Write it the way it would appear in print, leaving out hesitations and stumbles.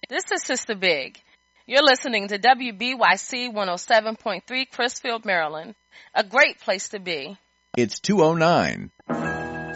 This is Sister Big. You're listening to WBYC 107.3 Crisfield, Maryland. A great place to be. It's 2:09.